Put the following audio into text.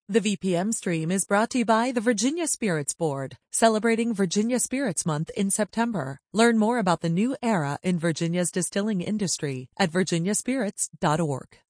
The VPM stream is brought to you by the Virginia Spirits Board, celebrating Virginia Spirits Month in September. Learn more about the new era in Virginia's distilling industry at virginiaspirits.org.